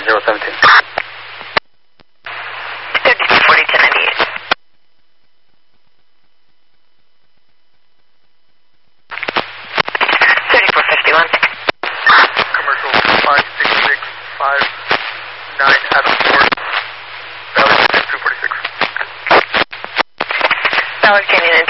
017. 3240 1098. 3451. Commercial 56659 Adam Ford. Valley Canyon 246. Valley Canyon